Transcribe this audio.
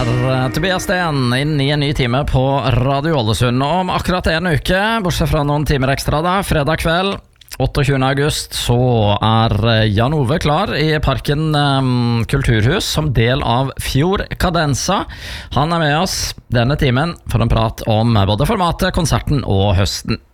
her. Tobias Sten inn i en ny time på Radio Ålesund. Om akkurat en uke, bortsett fra noen timer ekstra da, fredag kveld 28. august, så Jan Ove klar i Parken Kulturhus som del av Fjord Cadenza. Han med oss denne timen for en prat om både formatet, konserten og høsten.